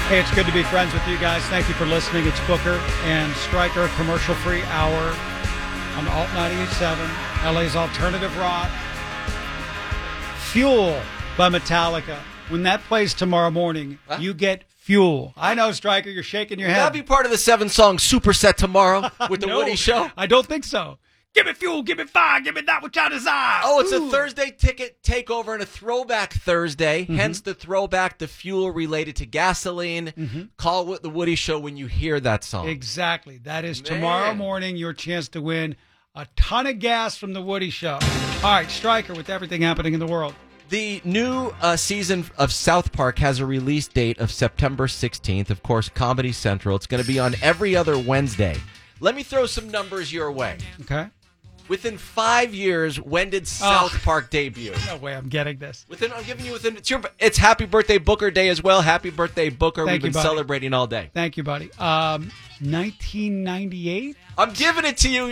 Hey, it's good to be friends with you guys. Thank you for listening. It's Booker and Stryker, commercial-free hour on Alt 98.7, LA's alternative rock. Fuel by Metallica. When that plays tomorrow morning, you get fuel. I know, Stryker, you're shaking your head. That'll be part of the 7-song superset tomorrow with the Woody Show. I don't think so. Give me fuel, give me fire, give me that which I desire. Oh, it's a Thursday ticket takeover and a throwback Thursday, hence the throwback, the fuel related to gasoline. Call it the Woody Show when you hear that song. Exactly. That is tomorrow morning, your chance to win a ton of gas from the Woody Show. All right, Stryker, with everything happening in the world. The new season of South Park has a release date of September 16th. Of course, Comedy Central. It's going to be on every other Wednesday. Let me throw some numbers your way. Okay. Within 5 years, when did South Park debut? No way I'm getting this. It's Happy Birthday Booker Day as well. Happy Birthday Booker. We've been celebrating all day. Thank you, buddy. 1998? I'm giving it to you,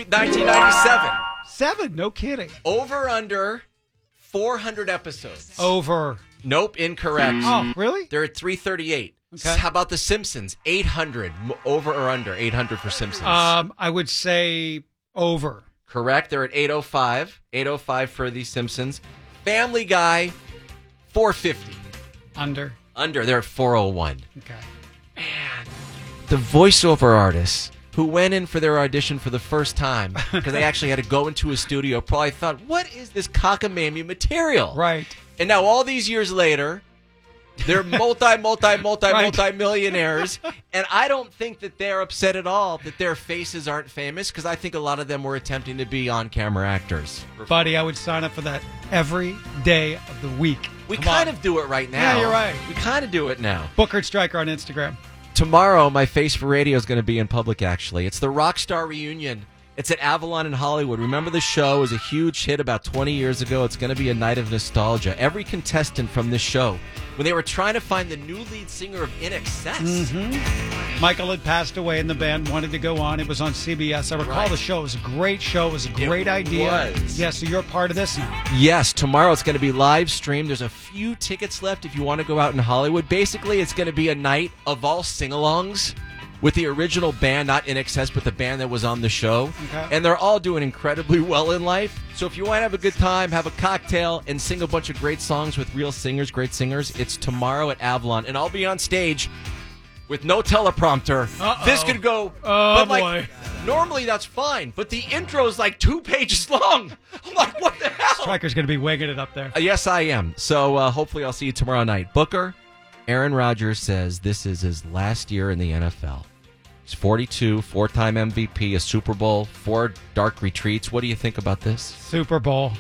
1997. No kidding. Over under 400 episodes. Over. Nope, incorrect. Oh, really? They're at 338. Okay. How about The Simpsons? 800. Over or under? 800 for Simpsons. I would say over. Correct. They're at 805. 805 for The Simpsons. Family Guy, 450. Under. They're at 401. Okay. Man, the voiceover artists who went in for their audition for the first time because they actually had to go into a studio probably thought, what is this cockamamie material? Right. And now all these years later, they're multi-millionaires, and I don't think that they're upset at all that their faces aren't famous because I think a lot of them were attempting to be on-camera actors. Buddy, I would sign up for that every day of the week. We kind of do it right now. Yeah, you're right. We kind of do it now. Booker and Stryker on Instagram. Tomorrow, my face for radio is going to be in public, actually. It's the Rockstar Reunion. It's at Avalon in Hollywood. Remember the show? It was a huge hit about 20 years ago. It's going to be a night of nostalgia. Every contestant from this show, when they were trying to find the new lead singer of INXS. Michael had passed away and the band wanted to go on. It was on CBS. I recall the show. It was a great show. It was a great idea. Yeah, so you're a part of this now. Yes, tomorrow it's going to be live streamed. There's a few tickets left if you want to go out in Hollywood. Basically, it's going to be a night of all sing-alongs with the original band, not INXS, but the band that was on the show. Okay. And they're all doing incredibly well in life. So if you want to have a good time, have a cocktail, and sing a bunch of great songs with real singers, great singers, it's tomorrow at Avalon. And I'll be on stage with no teleprompter. This could go... boy. Normally that's fine, but the intro is like 2 pages long. I'm like, what the hell? Stryker's going to be wigging it up there. Yes, I am. So hopefully I'll see you tomorrow night. Booker, Aaron Rodgers says this is his last year in the NFL. He's 42, 4-time MVP, a Super Bowl, 4 dark retreats. What do you think about this? Super Bowl.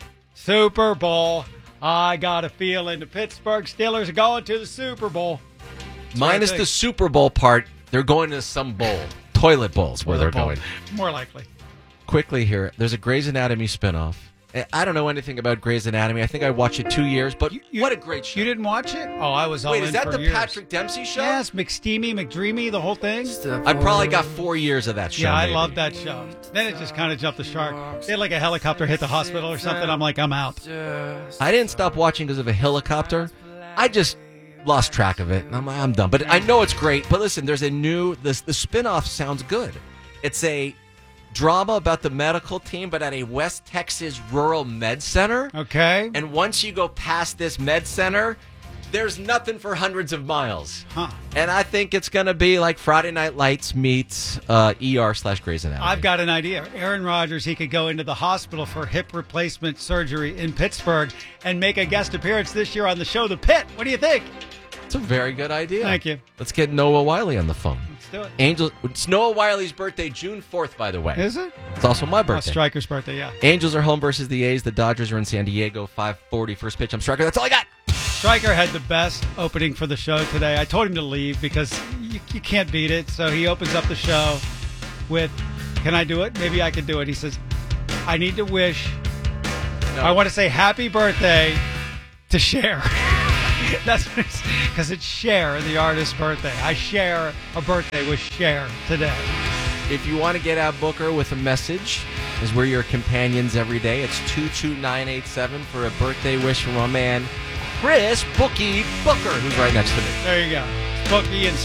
I got a feeling the Pittsburgh Steelers are going to the Super Bowl. Minus the Super Bowl part, they're going to some bowl. Toilet bowls where they're going. More likely. Quickly here, there's a Grey's Anatomy spinoff. I don't know anything about Grey's Anatomy. I think I watched it 2 years, but what a great show. You didn't watch it? Oh, I was all in for years. Wait, is that the Patrick Dempsey show? Yes, McSteamy, McDreamy, the whole thing. I probably got 4 years of that show. Yeah, I maybe. love that show. Then it just kind of jumped the shark. They had like a helicopter hit the hospital or something. I'm like, I'm out. I didn't stop watching because of a helicopter. I just lost track of it. I'm done. But I know it's great. But listen, there's a new... The spinoff sounds good. It's a drama about the medical team, but at a West Texas rural med center. Okay. And once you go past this med center, there's nothing for hundreds of miles. Huh. And I think it's going to be like Friday Night Lights meets ER/Grey's Anatomy. I've got an idea. Aaron Rodgers, he could go into the hospital for hip replacement surgery in Pittsburgh and make a guest appearance this year on the show The Pit. What do you think? It's a very good idea. Thank you. Let's get Noah Wiley on the phone. Let's do it. It's Noah Wiley's birthday, June 4th, by the way. Is it? It's also my Oh, birthday. Stryker's birthday, yeah. Angels are home versus the A's. The Dodgers are in San Diego, 5:40 first pitch. I'm Stryker. That's all I got. Stryker had the best opening for the show today. I told him to leave because you can't beat it. So he opens up the show with, can I do it? Maybe I can do it. He says, I need to wish, I want to say happy birthday to Cher. That's because it's Cher, the artist's birthday. I share a birthday with Cher today. If you want to get at Booker with a message, as we're your companions every day, it's 22987 for a birthday wish from our man, Chris Bookie Booker, who's right next to me. There you go. Cookie and